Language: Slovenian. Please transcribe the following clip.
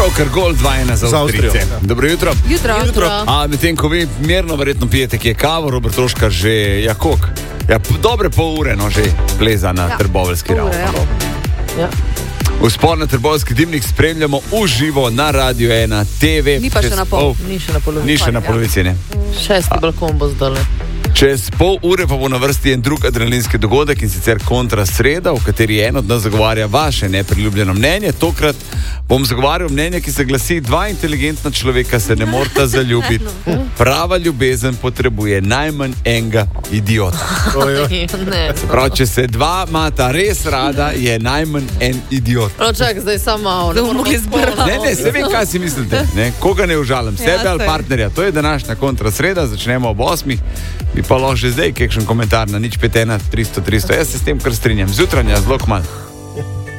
Pravkar gol 2-1 za Avstrijce. Dobro jutro. Jutro. Medtem ko vi mirno verjetno pijete kje kavo, Robert Roškar že, koliko? Dobre pol ure, že pleza na Trboveljski ravni. Vzpon na Trboveljski dimnik spremljamo v živo na Radio 1 TV. Ni pa še na pol. Ni še na polovici, ne? 6. balkon bo zdole. Čez pol ure pa bo na vrsti en drug adrenalinski dogodek, in sicer Kontrasreda, v kateri en od nas zagovarja vaše nepriljubljeno mnenje. Tokrat bom zagovarjal mnenje, ki se glasi: dva inteligentna človeka se ne morata zaljubiti. Prava ljubezen potrebuje najmanj enega idiota. Prav, če se dva imata res rada, je najmanj en idiot. Čak, zdaj samo Ne, se vem, kaj si mislite. Koga ne užalim, sebe ali partnerja. To je današnja Kontrasreda, začnemo ob 8. Bi pa lahko že zdaj kakšen komentar na 051 300 300. Jaz se s tem kar strinjam. Zjutranja, zelo kmalu.